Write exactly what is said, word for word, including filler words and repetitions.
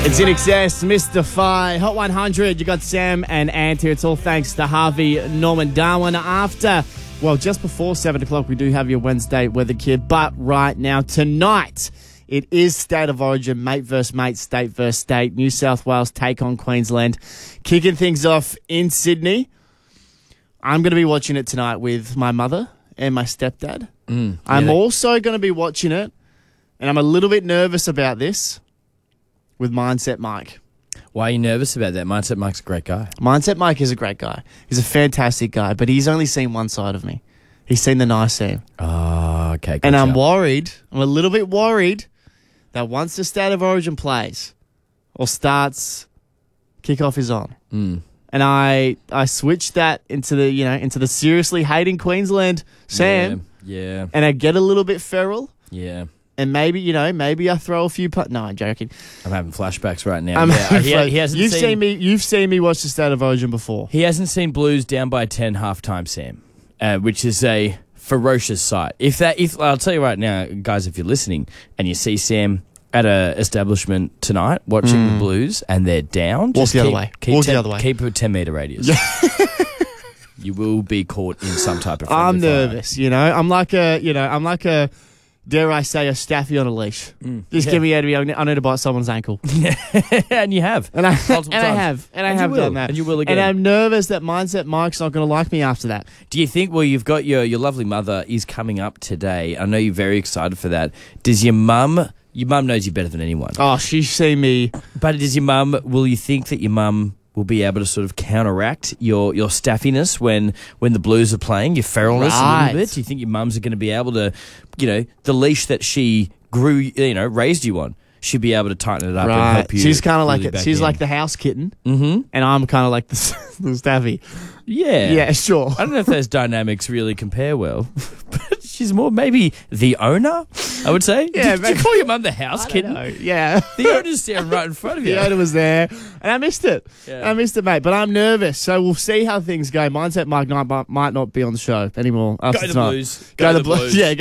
It's In Excess, Mystify, Hot one hundred. You got Sam and Ant here. It's all thanks to Harvey Norman Darwin. After, well, just before seven o'clock, we do have your Wednesday Weather Kid. But right now, tonight, it is State of Origin, mate versus mate, state versus state. New South Wales take on Queensland. Kicking things off in Sydney. I'm going to be watching it tonight with my mother and my stepdad. Mm, I'm yeah. also going to be watching it, and I'm a little bit nervous about this, with Mindset Mike. Why are you nervous about that? Mindset Mike's a great guy. Mindset Mike is a great guy. He's a fantastic guy, but he's only seen one side of me. He's seen the nice Sam. Oh, okay. And gotcha. I'm worried, I'm a little bit worried that once the State of Origin plays or starts, kickoff is on. Mm. And I I switch that into the, you know, into the seriously hating Queensland Sam. Yeah. yeah. And I get a little bit feral. Yeah. And maybe, you know, maybe I throw a few... Pu- no, I'm joking. I'm having flashbacks right now. I'm yeah, having he, flash- he hasn't you've seen, seen me. You've seen me watch the State of Origin before. He hasn't seen Blues down by ten halftime, Sam, uh, which is a ferocious sight. If that, if I'll tell you right now, guys, if you're listening and you see Sam at a establishment tonight watching the Blues and they're down, Walk just the keep, other way. Keep Walk ten, the other way. Keep a ten meter radius. You will be caught in some type of. I'm friendly fire. nervous. You know, I'm like a, you know, I'm like a, dare I say, a staffy on a leash. Mm, Just yeah. give me out of me. I need to bite someone's ankle, and you have, and I Multiple and I times. have, and I And you have will, done that, and you will again. And I'm nervous that Mindset Mike's not going to like me after that. Do you think? Well, you've got your your lovely mother is coming up today. I know you're very excited for that. Does your mum? Your mum knows you better than anyone. Oh, she's seen me. But does your mum? Will you think that your mum will be able to sort of counteract your your staffiness when when the Blues are playing, your feralness a Right. little bit? Do you think your mum's are going to be able to, you know, the leash that she grew, you know, raised you on, she'll be able to tighten it up and Right. help you? She's kind of like really it. back She's in. like the house kitten, Mm-hmm. and I'm kind of like the, the staffy. Yeah. Yeah, sure. I don't know if those dynamics really compare well, but she's more maybe the owner, I would say. Yeah, Did maybe. you call your mum the house I don't kitten? know. Yeah. The owner's standing right in front of you. The owner was there, and I missed it. Yeah. I missed it, mate. But I'm nervous, so we'll see how things go. Mindset Mike might, might not be on the show anymore after Go the tonight. Blues. Go, the Blues. Yeah.